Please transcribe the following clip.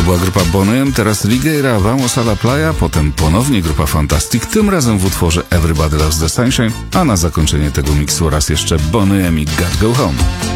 To była grupa Boney M, teraz Ligueira, Vamos a la Playa, potem ponownie grupa Fantastic, tym razem w utworze Everybody Loves the Sunshine, a na zakończenie tego miksu raz jeszcze Boney M i Gotta Go Home.